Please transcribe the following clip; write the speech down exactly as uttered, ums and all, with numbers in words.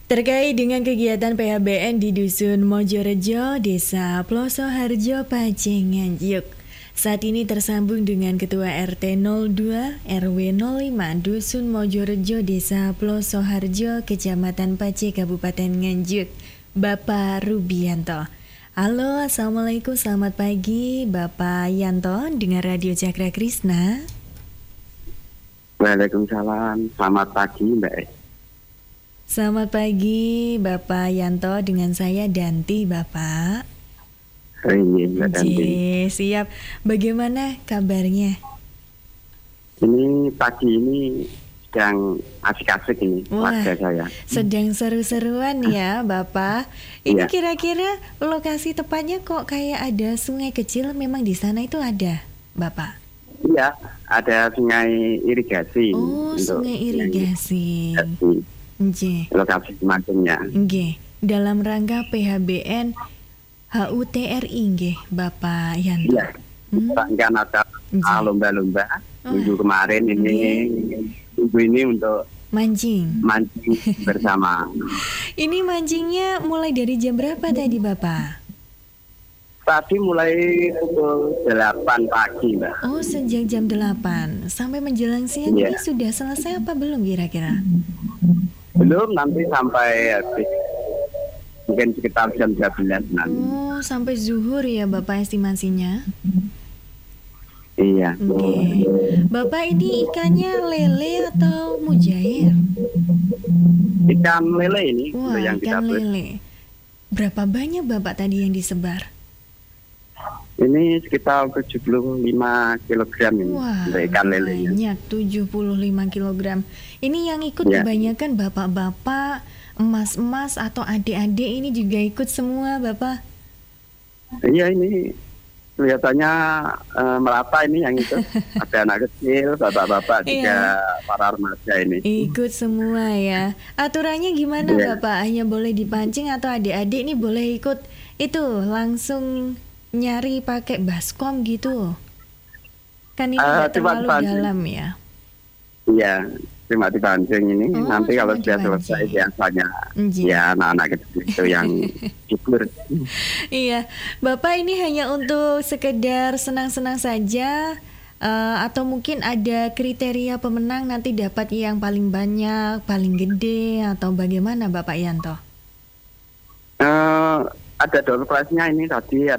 Terkait dengan kegiatan P H B N di Dusun Mojorejo, Desa Plosoharjo, Paceng, Nganjuk. Saat ini tersambung dengan Ketua R T nol dua R W nol lima Dusun Mojorejo, Desa Plosoharjo, Kecamatan Paceng, Kabupaten Nganjuk, Bapak Rubianto. Halo, Assalamualaikum, selamat pagi Bapak Yanto, dengan Radio Cakra Krisna. Waalaikumsalam, selamat pagi Mbak. Selamat pagi Bapak Yanto, dengan saya Danti Bapak. Oh iya Mbak Danti. Oke, siap. Bagaimana kabarnya? Ini pagi ini sedang asik-asik ini keluarga saya. Sedang seru-seruan ya Bapak. Ini Iya. kira-kira lokasi tepatnya kok kayak ada sungai kecil, memang di sana itu ada Bapak? Iya, ada sungai irigasi. Oh, untuk sungai irigasi. irigasi. Nggih. Lokasi semacamnya. Nggih. Dalam rangka P H B N H U T R I nggih Bapak Yanto. Iya. Hmm. Kan ada Nggih. lomba-lomba Oh. minggu kemarin ini. Minggu ini untuk Mancing. mancing bersama. Ini mancingnya mulai dari jam berapa tadi Bapak? Tadi mulai pukul delapan pagi Mbak. Oh, sejak jam delapan sampai menjelang siang Iya. ini sudah selesai apa belum kira-kira? Belum, nanti sampai habis. Mungkin sekitar jam dua belas nanti. Oh, sampai zuhur ya Bapak estimasinya? Iya. Oke. Bapak ini ikannya lele atau mujair? Ikan lele ini Wah, untuk yang ikan kita beli. lele. Berapa banyak Bapak tadi yang disebar? Ini sekitar tujuh puluh lima kilogram ini Wah, untuk ikan lele. banyak, tujuh puluh lima kilogram. Ini yang ikut Ya. kebanyakan bapak-bapak, emas-emas atau adik-adik ini juga ikut semua Bapak? Iya, ini kelihatannya eh, merata ini yang itu. Ada anak kecil, bapak-bapak juga, para remaja ini. Ikut semua ya. Aturannya gimana Iya. Bapak? Hanya boleh dipancing atau adik-adik ini boleh ikut itu langsung nyari pakai baskom gitu? Kan ini Eh, nggak cuma terlalu dipancing. dalam ya. Iya, cuma dipancing ini. Oh, Nanti cuma kalau sudah dipancing. selesai biasanya Nggih. ya anak-anak kecil itu yang hibur. Iya, Bapak ini hanya untuk sekedar senang-senang saja, eh, atau mungkin ada kriteria pemenang nanti dapat yang paling banyak, paling gede, atau bagaimana Bapak Yanto? Eh, ada door prize-nya ini tadi